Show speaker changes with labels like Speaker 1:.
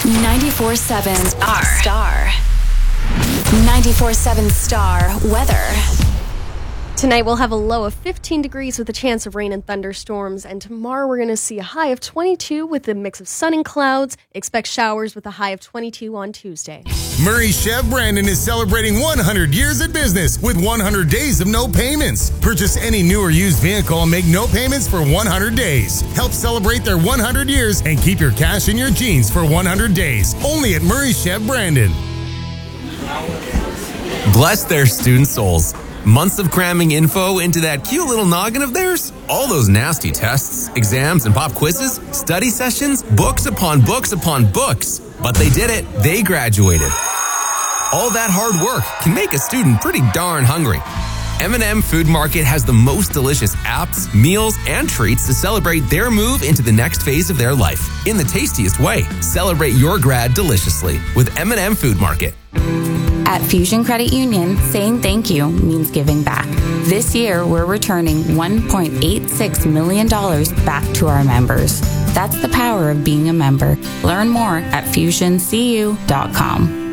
Speaker 1: 94.7 Star. 94.7 Star weather.
Speaker 2: Tonight we'll have a low of 15 degrees with a chance of rain and thunderstorms, and tomorrow we're going to see a high of 22 with a mix of sun and clouds. Expect showers with a high of 22 on Tuesday.
Speaker 3: Murray Chev Brandon is celebrating 100 years in business with 100 days of no payments. Purchase any new or used vehicle and make no payments for 100 days. Help celebrate their 100 years and keep your cash in your jeans for 100 days. Only at Murray Chev Brandon.
Speaker 4: Bless their student souls. Months of cramming info into that cute little noggin of theirs? All those nasty tests, exams, and pop quizzes, study sessions, books upon books upon books. But they did it. They graduated. All that hard work can make a student pretty darn hungry. M&M Food Market has the most delicious apps, meals, and treats to celebrate their move into the next phase of their life. In the tastiest way, celebrate your grad deliciously with M&M Food Market.
Speaker 5: At Fusion Credit Union, saying thank you means giving back. This year, we're returning $1.86 million back to our members. That's the power of being a member. Learn more at FusionCU.com.